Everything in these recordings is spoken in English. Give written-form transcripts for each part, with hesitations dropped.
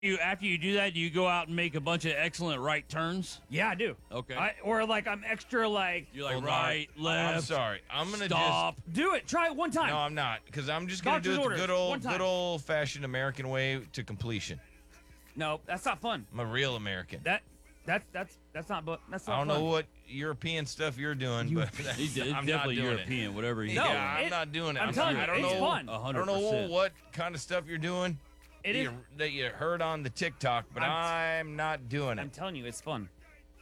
after you do that, do you go out and make a bunch of excellent right turns? Yeah, I do. Okay. Or like I'm extra like. You're like Hold on. right, left. I'm sorry. I'm gonna stop. Do it. Try it one time. No, I'm not, because I'm just gonna Doctor's do it orders. the One time. good old fashioned American way to completion. No, that's not fun. I'm a real American. That's not. But that's not. I don't fun. know what European stuff you're doing, but that's, He's I'm definitely not doing European, whatever he's No, doing. Yeah, I'm it- not doing it. I'm telling you, I don't it's know. fun. I don't know 100%. what kind of stuff you're doing. It is. that you heard on the TikTok, but I'm not doing I'm it. telling you, it's fun.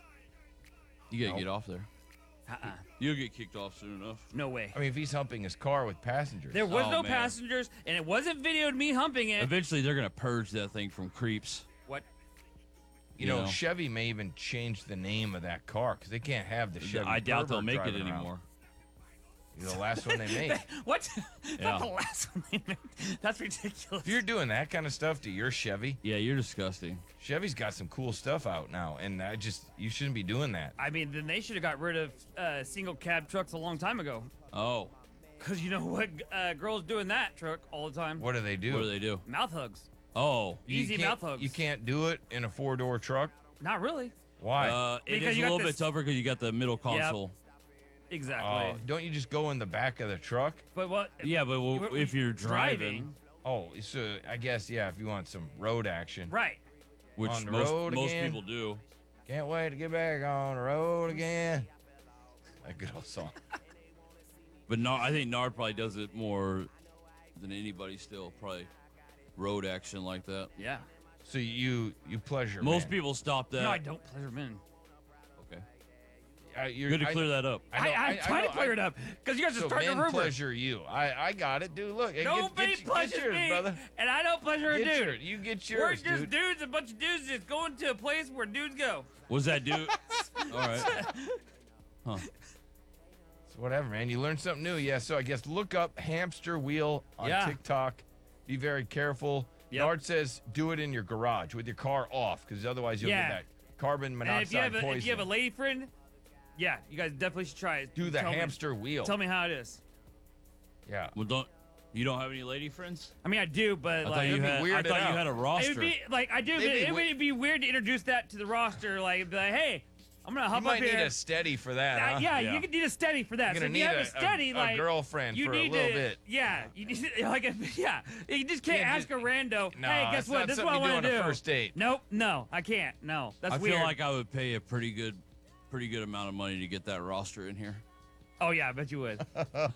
You gotta Nope. get off there. You'll get kicked off soon enough. No way. I mean, if he's humping his car with passengers, There was Oh, no man. passengers, and it wasn't videoed me humping it. Eventually, they're gonna purge that thing from creeps. What? you know, Chevy may even change the name of that car because they can't have the Chevy. I doubt they'll pervert make it driving around. anymore. You're the last one they made. What? Yeah. Not the last one they made. That's ridiculous. If you're doing that kind of stuff to your Chevy, Yeah, you're disgusting. Chevy's got some cool stuff out now, and you shouldn't be doing that. I mean, then they should have got rid of single cab trucks a long time ago. Oh, Cause you know what? Girls doing that truck all the time. What do they do? what do they do? Mouth hugs. Oh, You Easy can't- mouth hugs. You can't do it in a 4-door truck. Not really. Why? it Because is you a got little this- bit tougher because you got the middle console. Exactly. Don't you just go in the back of the truck? But what? Yeah, but if you're driving, Oh, so I guess if you want some road action. right? which On the most road again? people do. Can't wait to get back on the road again. A good old song. But I think Nard probably does it more than anybody still. Probably road action like that. Yeah. So you pleasure. Most man. people stop that. No, I don't pleasure men. Okay. You're, Good to clear that up. I'm trying to clear it up because you guys are So starting men a rumor. pleasure you. I got it, dude. Look, Nobody get pleasures yours, me, brother. and I don't pleasure a Get dude. yours. You get We're yours, just dude. dudes, a bunch of dudes just going to a place where dudes go. Was that dude? All right. So whatever, man. You learn something new. Yeah. So I guess look up hamster wheel on Yeah. TikTok. Be very careful. Yep. Nard says do it in your garage with your car off, because otherwise you'll Yeah. get that carbon And monoxide if you have poisoning. if you have a lady friend, yeah, you guys definitely should try it. do the Tell me- hamster wheel. Tell me how it is. Yeah. Well, you don't have any lady friends? I mean, I do, but I like, thought you it'd be had. I weirded thought out. you had a it roster. would be like I do. But They'd be it we- would be weird to introduce that to the roster. Like, be like, hey, I'm gonna You hop might up need here. a steady for that, huh? Yeah, Yeah. you could need a steady for that. You're So gonna if you have need a steady, a like girlfriend you for a need little to, bit. Yeah, you need like yeah. You just can't Can't ask just- a rando. No, hey, guess that's what? not This is something what I you do want to on a do. first date. Nope, no, I can't. No, that's I weird. feel like I would pay a pretty good amount of money to get that roster in here. Oh yeah, I bet you would.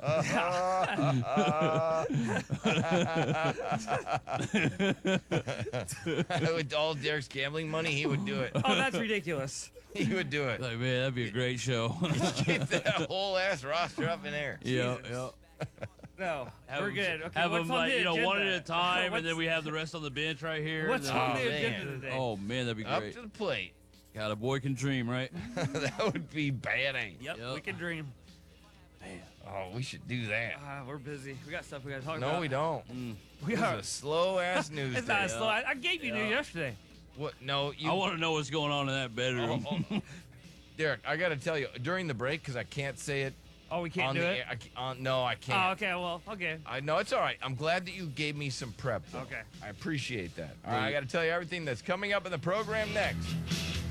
With all Derek's gambling money, he would do it. Oh, that's ridiculous. He would do it. Like, man, that'd be a great show. Keep that whole ass roster up in there. yeah, Jesus. yeah. No, we're good. Okay, Have what's them on like, the one agenda? at a time, and What's- then we have the rest on the bench right here. What's and then- on the Oh, agenda man. today? Oh man, that'd be Up great. to the plate. God, a boy can dream, right? That would be badass. Yep, Yep. we can dream. Oh, we should do that. We're busy. We got stuff we got to talk about. No, we don't. We This are. is a slow ass news It's day. not slow. I gave you news yesterday. What? No, you. I want to know what's going on in that bedroom. Derek, I got to tell you during the break because I can't say it Oh, we can't on do the it. air. No, I Oh, can't. okay. Well, okay. I know it's all right. I'm glad that you gave me some prep. Though. Okay. I appreciate that. All right, I got to tell you everything that's coming up in the program next.